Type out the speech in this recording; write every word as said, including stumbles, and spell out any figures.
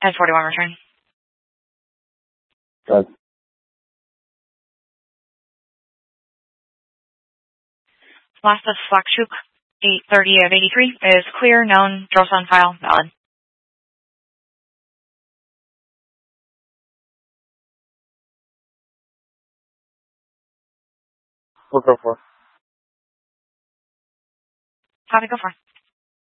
ten forty-one return. Good. Last of Slakshuk, eight thirty of eighty-three, is clear, known, draws on file, valid. We'll go for. How'd it go for?